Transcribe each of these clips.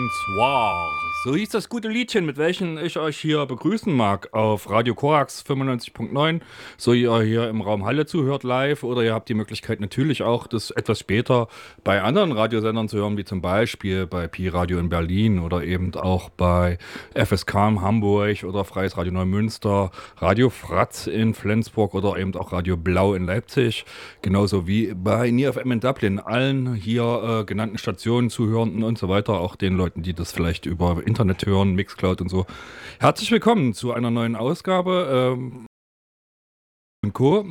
François. So hieß das gute Liedchen, mit welchem ich euch hier begrüßen mag auf Radio Korax 95.9. So ihr hier im Raum Halle zuhört live oder ihr habt die Möglichkeit natürlich auch, das etwas später bei anderen Radiosendern zu hören, wie zum Beispiel bei Pi Radio in Berlin oder eben auch bei FSK in Hamburg oder Freies Radio Neumünster, Radio Fratz in Flensburg oder eben auch Radio Blau in Leipzig. Genauso wie bei NearFM in Dublin, allen hier genannten Stationen, Zuhörenden und so weiter, auch den Leuten, die das vielleicht über Internet hören, Mixcloud und so. Herzlich willkommen zu einer neuen Ausgabe und Co.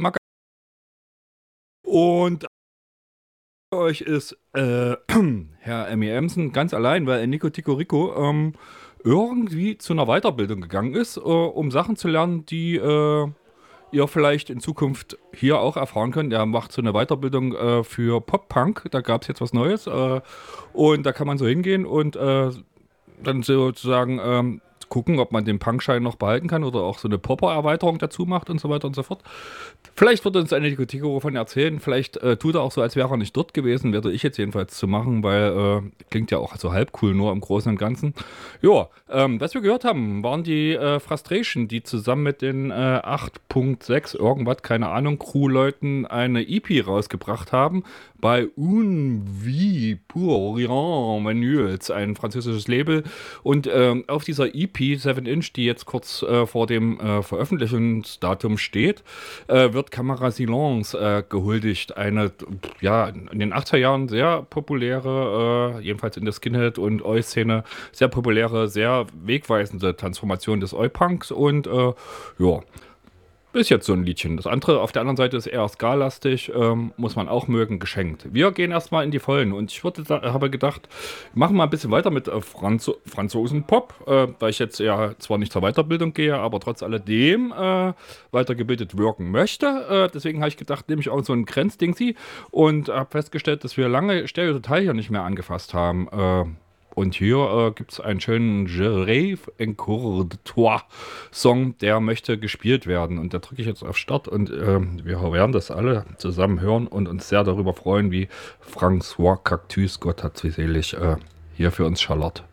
Und euch ist Herr Emmy Emsen ganz allein, weil Nico Tico Rico irgendwie zu einer Weiterbildung gegangen ist, um Sachen zu lernen, die ihr vielleicht in Zukunft hier auch erfahren könnt. Er macht so eine Weiterbildung für Pop-Punk. Da gab es jetzt was Neues. Und da kann man so hingehen und dann sozusagen gucken, ob man den Punkschein noch behalten kann oder auch so eine Popper-Erweiterung dazu macht und so weiter und so fort. Vielleicht wird uns eine Nico davon erzählen. Vielleicht tut er auch so, als wäre er nicht dort gewesen. Werde ich jetzt jedenfalls zu machen, weil klingt ja auch so halb cool, nur im Großen und Ganzen. Ja, was wir gehört haben, waren die Frustration, die zusammen mit den 8.6 irgendwas, keine Ahnung, Crew-Leuten eine EP rausgebracht haben. Bei Un Vie pour Rien Manuels, ein französisches Label. Und auf dieser EP 7-Inch, die jetzt kurz vor dem Veröffentlichungsdatum steht, wird Camera Silence gehuldigt. Eine, ja, in den 80er Jahren sehr populäre, jedenfalls in der Skinhead- und Oi-Szene, sehr populäre, sehr wegweisende Transformation des Oi-Punks. Und ja, ist jetzt so ein Liedchen. Das andere auf der anderen Seite ist eher ska-lastig, muss man auch mögen, geschenkt. Wir gehen erstmal in die Vollen und ich habe gedacht, wir machen mal ein bisschen weiter mit Franzosen-Pop, weil ich jetzt ja zwar nicht zur Weiterbildung gehe, aber trotz alledem weitergebildet wirken möchte. Deswegen habe ich gedacht, nehme ich auch so ein Grenzdingsi und habe festgestellt, dass wir lange Stereo Total hier nicht mehr angefasst haben. Und hier gibt es einen schönen Je rêve encore de toi Song, der möchte gespielt werden. Und da drücke ich jetzt auf Start und wir werden das alle zusammen hören und uns sehr darüber freuen, wie François Cactus, Gott hat sie selig, hier für uns schallert.